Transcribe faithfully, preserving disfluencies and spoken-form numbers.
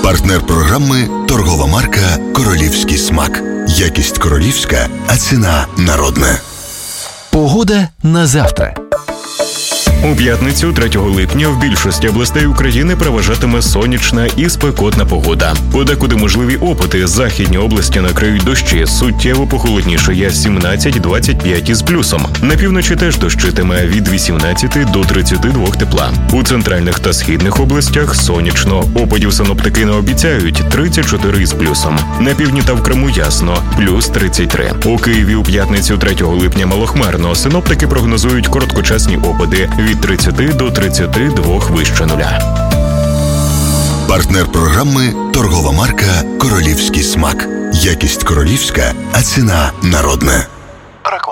Партнер програми – торгова марка «Королівський смак». Якість королівська, а ціна народна. Погода на завтра. У п'ятницю, третього липня, в більшості областей України переважатиме сонячна і спекотна погода. Подекуди можливі опади. Західні області накриють дощі. Суттєво похолоднішає сімнадцять - двадцять п'ять із плюсом. На півночі теж дощитиме від вісімнадцяти до тридцяти двох тепла. У центральних та східних областях сонячно. Опадів синоптики не обіцяють – тридцять чотири із плюсом. На півдні та в Криму ясно – плюс тридцять три. У Києві у п'ятницю, третього липня, малохмарно. Синоптики прогнозують короткочасні опади – від тридцяти до тридцяти двох вище нуля. Партнер програми – торгова марка «Королівський смак». Якість королівська, а ціна народна.